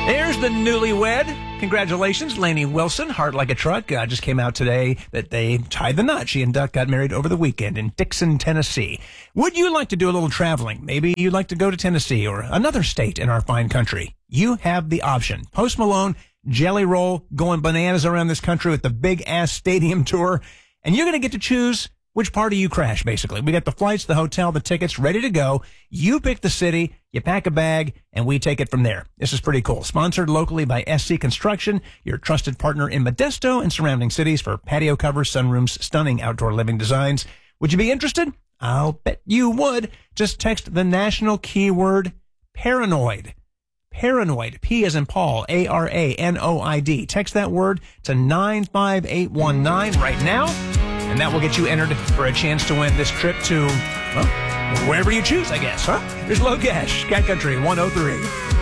There's the newlywed. Congratulations, Lainey Wilson. Heart Like a Truck just came out today that they tied the knot. She and Duck got married over the weekend in Dixon, Tennessee. Would you like to do a little traveling? Maybe you'd like to go to Tennessee or another state in our fine country. You have the option. Post Malone, Jelly Roll, going bananas around this country with the big-ass stadium tour. And you're going to get to choose which party you crash, basically. We got the flights, the hotel, the tickets ready to go. You pick the city, you pack a bag, and we take it from there. This is pretty cool. Sponsored locally by SC Construction, your trusted partner in Modesto and surrounding cities for patio covers, sunrooms, stunning outdoor living designs. Would you be interested? I'll bet you would. Just text the national keyword paranoid. Paranoid. P as in Paul. ARANOID. Text that word to 95819 right now. And that will get you entered for a chance to win this trip to, well, wherever you choose, I guess, huh? Here's Low Cash, Cat Country 103.